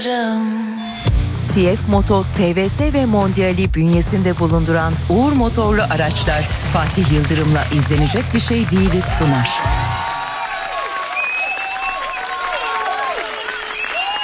CF Moto, TVS ve Mondial'i bünyesinde bulunduran Uğur Motorlu Araçlar, Fatih Yıldırım'la izlenecek bir şey değiliz sunar.